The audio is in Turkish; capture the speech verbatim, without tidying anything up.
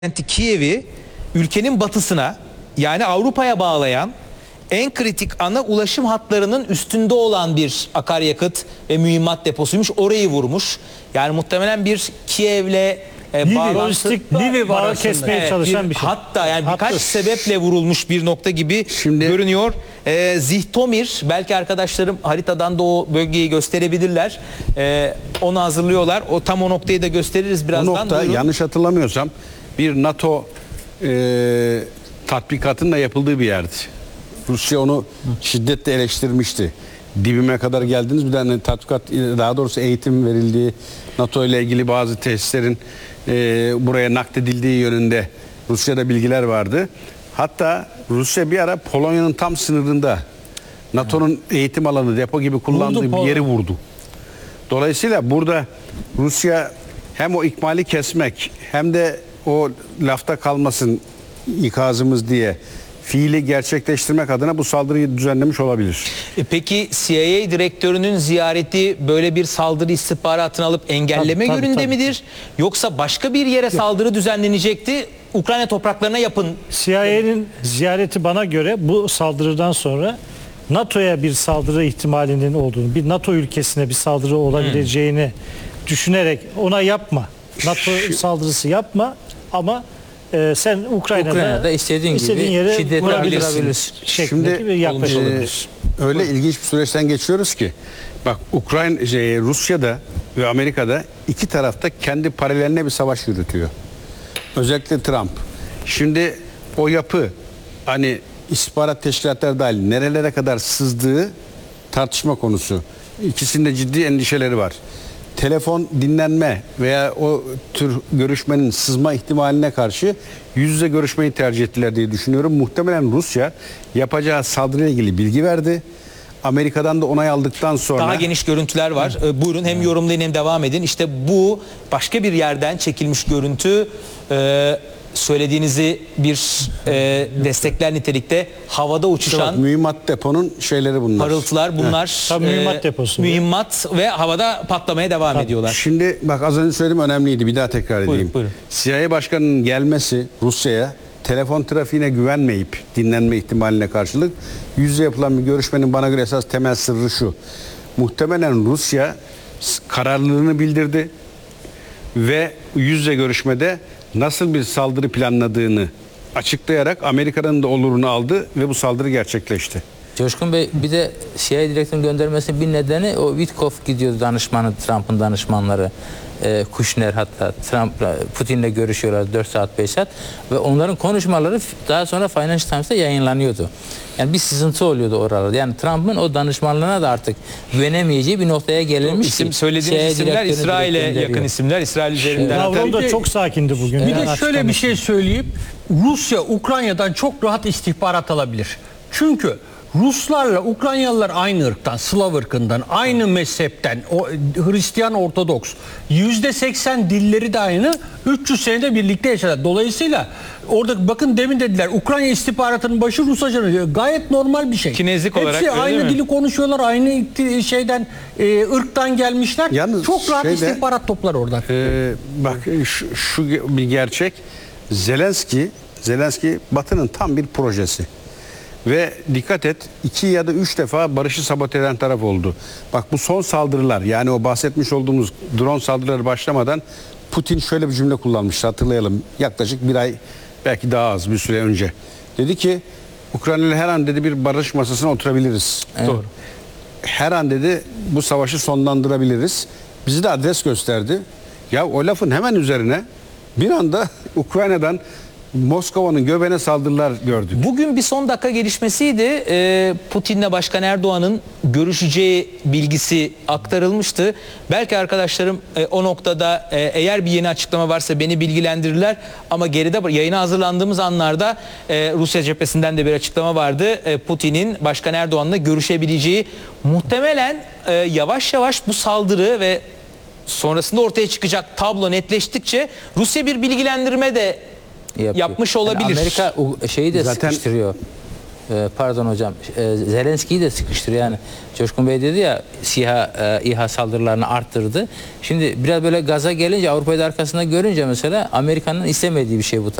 Kiev'i ülkenin batısına, yani Avrupa'ya bağlayan en kritik ana ulaşım hatlarının üstünde olan bir akaryakıt ve mühimmat deposuymuş. Orayı vurmuş. Yani muhtemelen bir Kiev'le e, bağlantı, Livi bağı kesmeye evet, çalışan bir, bir şey. hatta yani birkaç Hatta. sebeple vurulmuş bir nokta gibi Şimdi, görünüyor. E, Zihtomir, belki arkadaşlarım haritadan da o bölgeyi gösterebilirler. E, onu hazırlıyorlar. O tam o noktayı da gösteririz birazdan. O nokta Buyurun. yanlış hatırlamıyorsam bir NATO e, tatbikatının da yapıldığı bir yerdi. Rusya onu şiddetle eleştirmişti. Dibime kadar geldiniz, bir tane tatbikat, daha doğrusu eğitim verildiği, NATO ile ilgili bazı tesislerin e, buraya nakledildiği yönünde Rusya'da bilgiler vardı. Hatta Rusya bir ara Polonya'nın tam sınırında NATO'nun eğitim alanı, depo gibi kullandığı Vurdu, bir yeri vurdu. Dolayısıyla burada Rusya hem o ikmali kesmek hem de o lafta kalmasın ikazımız diye fiili gerçekleştirmek adına bu saldırıyı düzenlemiş olabilir. E peki C I A direktörünün ziyareti böyle bir saldırı istihbaratını alıp engelleme Tabii, tabii, yönünde tabii. midir? Yoksa başka bir yere saldırı düzenlenecekti, Ukrayna topraklarına yapın. C I A'nin ziyareti bana göre bu saldırıdan sonra NATO'ya bir saldırı ihtimalinin olduğunu, bir NATO ülkesine bir saldırı olabileceğini hmm. düşünerek ona yapma. NATO saldırısı yapma ama e, sen Ukrayna'da, Ukrayna'da istediğin, istediğin gibi yere şiddet vurabilirsin şeklindeki Şimdi bir yaklaşım e, olabilir. öyle ilginç bir süreçten geçiyoruz ki bak Ukrayna, şey, Rusya'da ve Amerika'da iki tarafta kendi paraleline bir savaş yürütüyor. Özellikle Trump. Şimdi o yapı hani istihbarat teşkilatları dahil nerelere kadar sızdığı tartışma konusu. İkisinde ciddi endişeleri var. Telefon dinlenme veya o tür görüşmenin sızma ihtimaline karşı yüz yüze görüşmeyi tercih ettiler diye düşünüyorum. Muhtemelen Rusya yapacağı saldırıyla ilgili bilgi verdi. Amerika'dan da onay aldıktan sonra... Daha geniş görüntüler var. Ee, buyurun hem yorumlayın hem devam edin. İşte bu başka bir yerden çekilmiş görüntü. Ee, söylediğinizi bir e, destekler nitelikte havada uçuşan mühimmat deponun şeyleri bunlar. parıltılar bunlar. Tabii mühimmat deposu. Mühimmat ve havada patlamaya devam Tabii. ediyorlar. Şimdi bak az önce söylediğim önemliydi. Bir daha tekrar edeyim. Buyurun, buyurun. C I A başkanının gelmesi Rusya'ya telefon trafiğine güvenmeyip dinlenme ihtimaline karşılık yüz yüze yapılan bir görüşmenin bana göre esas temel sırrı şu. Muhtemelen Rusya kararlılığını bildirdi ve yüz yüze görüşmede nasıl bir saldırı planladığını açıklayarak Amerika'nın da olurunu aldı ve bu saldırı gerçekleşti. Coşkun Bey, bir de C I A direktörünün göndermesinin bir nedeni o Witkoff gidiyordu, danışmanı, Trump'ın danışmanları. E, Kushner, hatta Trump Putin'le görüşüyorlar dört saat beş saat ve onların konuşmaları daha sonra Financial Times'ta yayınlanıyordu. Yani bir sızıntı oluyordu oralarda. Yani Trump'ın o danışmanlığına da artık güvenemeyeceği bir noktaya gelinmiş. İsim ki, söylediğiniz isimler İsrail'e yakın isimler. İsrail üzerinden. Lavrov da çok sakindi bugün. Bir Yani de şöyle bir şey söyleyeyim. Rusya Ukrayna'dan çok rahat istihbarat alabilir. Çünkü Ruslarla Ukraynalılar aynı ırktan, Slav ırkından, aynı mezhepten, o Hristiyan Ortodoks. yüzde seksen dilleri de aynı, üç yüz senede birlikte yaşadılar. Dolayısıyla orada bakın demin dediler Ukrayna istihbaratının başı Rus ajanı, gayet normal bir şey. Kinezik Hepsi olarak öyle aynı değil mi? dili konuşuyorlar, aynı şeyden, e, ırktan gelmişler. Yalnız çok rahat şeyde, istihbarat toplar oradan. E, bak şu, şu bir gerçek. Zelenski, Zelenski Batı'nın tam bir projesi. Ve dikkat et, iki ya da üç defa barışı sabote eden taraf oldu. Bak bu son saldırılar, yani o bahsetmiş olduğumuz drone saldırıları başlamadan Putin şöyle bir cümle kullanmıştı, hatırlayalım. Yaklaşık bir ay, belki daha az bir süre önce. Dedi ki Ukraynalı her an dedi bir barış masasına oturabiliriz. Evet. Doğru. Her an dedi bu savaşı sonlandırabiliriz. Bizi de adres gösterdi. Ya o lafın hemen üzerine bir anda Ukrayna'dan Moskova'nın göbeğine saldırılar gördük. Bugün bir son dakika gelişmesiydi. Ee, Putin'le Başkan Erdoğan'ın görüşeceği bilgisi aktarılmıştı. Belki arkadaşlarım e, o noktada e, eğer bir yeni açıklama varsa beni bilgilendirirler. Ama geride yayına hazırlandığımız anlarda e, Rusya cephesinden de bir açıklama vardı. E, Putin'in Başkan Erdoğan'la görüşebileceği, muhtemelen e, yavaş yavaş bu saldırı ve sonrasında ortaya çıkacak tablo netleştikçe Rusya bir bilgilendirme de Yapıyor. yapmış olabilir. Yani Amerika o şeyi de Zaten- sıkıştırıyor. e, pardon hocam e, Zelenski'yi de sıkıştırıyor. Yani Coşkun Bey dedi ya SİHA, e, İHA saldırılarını arttırdı. Şimdi biraz böyle gaza gelince Avrupa'yı da arkasında görünce mesela Amerika'nın istemediği bir şey bu.